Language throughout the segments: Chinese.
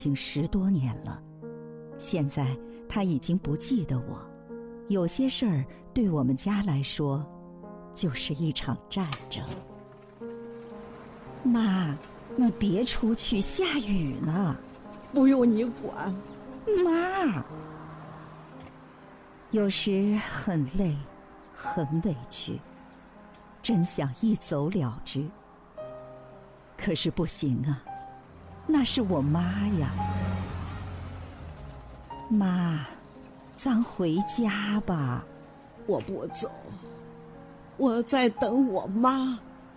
经10多年了，现在他已经不记得我。有些事儿对我们家来说，就是一场战争。妈，你别出去，下雨呢。 不用你管。 妈，有时很累，很委屈，真想一走了之。可是不行啊，那是我妈呀。妈，咱回家吧。 我不走，我在等我妈。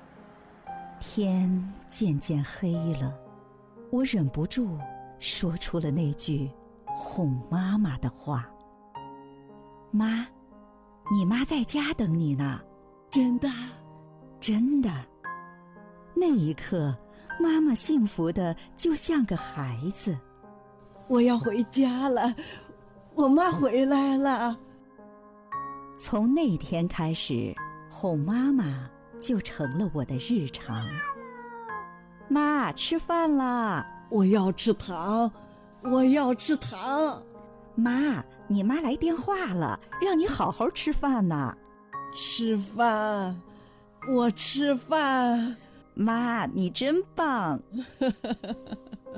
天渐渐黑了，我忍不住说出了那句哄妈妈的话。妈，你妈在家等你呢。 真的？ 真的。那一刻，妈妈幸福的就像个孩子。 我要回家了，我妈回来了。 从那天开始，哄妈妈就成了我的日常。妈，吃饭啦！ 我要吃糖，我要吃糖。 妈，你妈来电话了，让你好好吃饭呢。 吃饭，我吃饭。 妈，你真棒。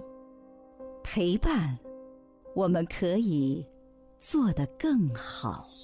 陪伴，我们可以做得更好。